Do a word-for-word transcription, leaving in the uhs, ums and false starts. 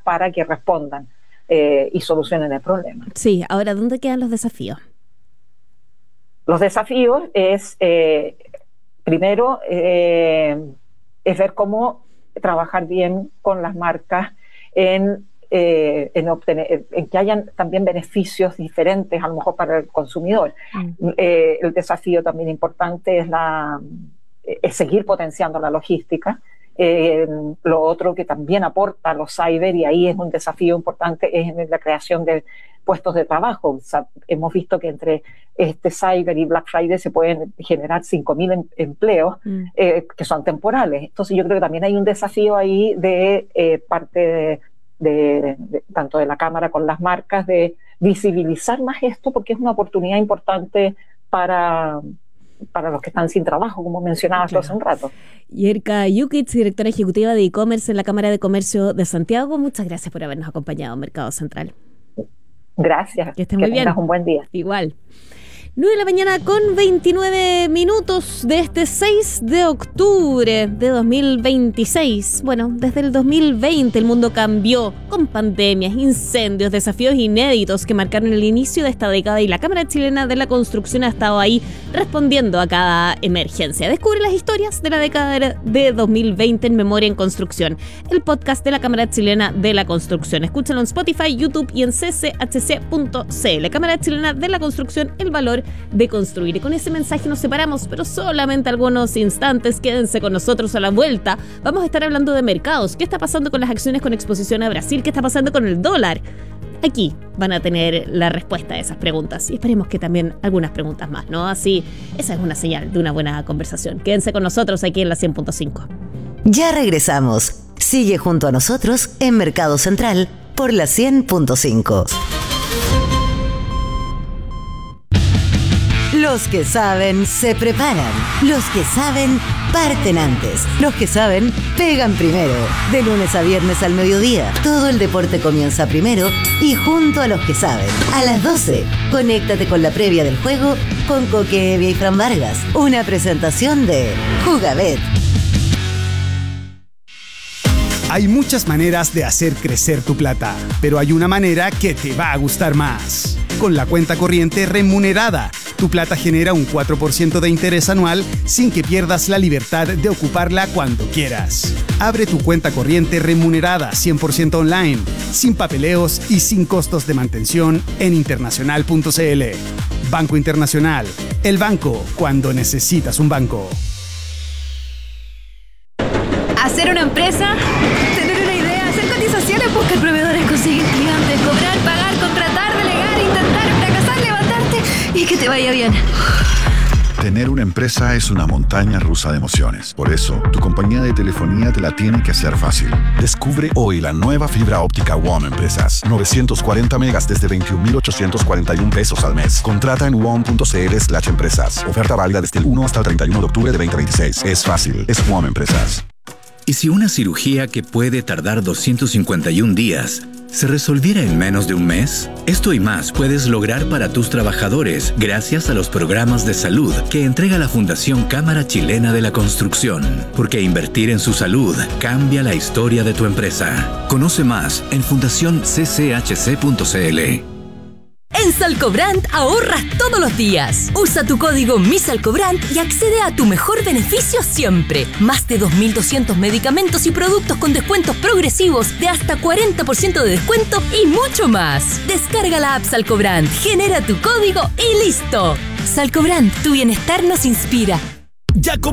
para que respondan eh, y solucionen el problema. Sí, ahora, ¿dónde quedan los desafíos? Los desafíos es, eh, primero, eh, es ver cómo trabajar bien con las marcas en, eh, en, obtener, en que hayan también beneficios diferentes, a lo mejor para el consumidor. Mm. Eh, el desafío también importante es, la, es seguir potenciando la logística. Eh, lo otro que también aporta a los cyber, y ahí es un desafío importante, es en la creación de puestos de trabajo. O sea, hemos visto que entre este Cyber y Black Friday se pueden generar cinco mil em- empleos mm. eh, que son temporales. Entonces yo creo que también hay un desafío ahí de eh, parte de, de, de tanto de la Cámara con las marcas, de visibilizar más esto, porque es una oportunidad importante para, para los que están sin trabajo, como mencionabas claro. hace un rato. Yerka Yukich, directora ejecutiva de e-commerce en la Cámara de Comercio de Santiago, muchas gracias por habernos acompañado en Mercado Central. Gracias. Que estés muy que bien. Tengas un buen día. Igual. nueve de la mañana con veintinueve minutos de este seis de octubre de dos mil veintiséis. Bueno, desde el dos mil veinte el mundo cambió con pandemias, incendios, desafíos inéditos que marcaron el inicio de esta década, y la Cámara Chilena de la Construcción ha estado ahí respondiendo a cada emergencia. Descubre las historias de la década de dos mil veinte en Memoria en Construcción, el podcast de la Cámara Chilena de la Construcción. Escúchalo en Spotify, YouTube y en c c h c punto c l. Cámara Chilena de la Construcción, el valor de construir. Y con ese mensaje nos separamos, pero solamente algunos instantes. Quédense con nosotros. A la vuelta vamos a estar hablando de mercados. ¿Qué está pasando con las acciones con exposición a Brasil? ¿Qué está pasando con el dólar? Aquí van a tener la respuesta a esas preguntas, y esperemos que también algunas preguntas más, ¿no? Así, esa es una señal de una buena conversación. Quédense con nosotros aquí en la cien punto cinco. Ya regresamos. Sigue junto a nosotros en Mercado Central por la cien punto cinco. Los que saben se preparan. Los que saben parten antes. Los que saben pegan primero. De lunes a viernes al mediodía. Todo el deporte comienza primero y junto a los que saben. A las doce, conéctate con la previa del juego con Coque Evia y Fran Vargas. Una presentación de Jugabet. Hay muchas maneras de hacer crecer tu plata, pero hay una manera que te va a gustar más. Con la cuenta corriente remunerada, tu plata genera un cuatro por ciento de interés anual sin que pierdas la libertad de ocuparla cuando quieras. Abre tu cuenta corriente remunerada cien por ciento online, sin papeleos y sin costos de mantención en internacional punto c l. Banco Internacional, el banco cuando necesitas un banco. Hacer una empresa, tener una idea, hacer cotizaciones, buscar proveedores, conseguir clientes, cobrar, pagar, contratar, delegar, intentar, fracasar, levantarte y que te vaya bien. Tener una empresa es una montaña rusa de emociones. Por eso, tu compañía de telefonía te la tiene que hacer fácil. Descubre hoy la nueva fibra óptica W O M Empresas. novecientos cuarenta megas desde veintiún mil ochocientos cuarenta y uno pesos al mes. Contrata en w o m punto c l slash empresas. Oferta válida desde el uno hasta el treinta y uno de octubre de veinte veintiséis. Es fácil. Es W O M Empresas. ¿Y si una cirugía que puede tardar doscientos cincuenta y un días se resolviera en menos de un mes? Esto y más puedes lograr para tus trabajadores gracias a los programas de salud que entrega la Fundación Cámara Chilena de la Construcción. Porque invertir en su salud cambia la historia de tu empresa. Conoce más en fundación c c h c punto c l. En Salcobrand ahorras todos los días. Usa tu código MISALCOBRAND y accede a tu mejor beneficio siempre. Más de dos mil doscientos medicamentos y productos con descuentos progresivos de hasta cuarenta por ciento de descuento y mucho más. Descarga la app Salcobrand, genera tu código y listo. Salcobrand, tu bienestar nos inspira. Ya comenzó